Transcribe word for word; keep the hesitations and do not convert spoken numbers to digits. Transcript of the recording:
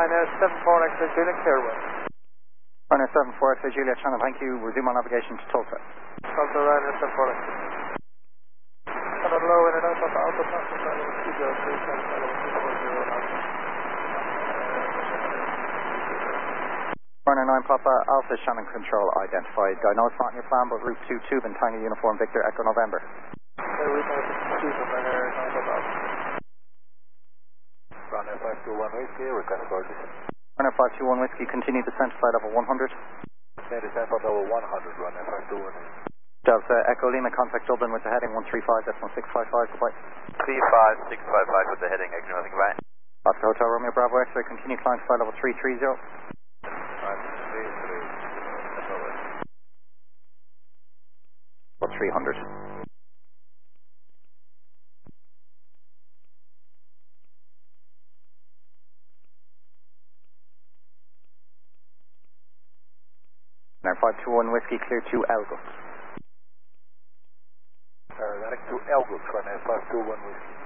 Ryanair seven four X-ray Juliet, clear away. Ryanair seven four X-ray Juliet, Shannon, thank you. Resume on navigation to Tulsa. Tulsa, Ryanair seven four X-ray. Shannon low in and out of Alpha Papa, Shannon two zero three, Shannon two four zero Alpha. Ryanair nine Papa, Alpha Shannon control identified. I know it's not in your plan, but route two tube and Tango Uniform Victor Echo November. Okay, route nine two from Ryanair nine Papa Alpha. Ryanair five two one Whiskey, request for this. Ryanair five two one Whiskey, continue descent to flight level one hundred. Okay, descent flight level one hundred, Ryanair five two one Whiskey. Delta Echo Lima, contact Dublin with the heading one three five, that's one six five five, goodbye. three five six five five with the heading, Echo nothing, goodbye. Oscar Hotel Romeo Bravo X-ray, continue climb to flight level three three zero. About three hundred. Now five two one Whiskey, clear to Elgus. Aeronatic to Elgus, Ryanair five two one Whiskey.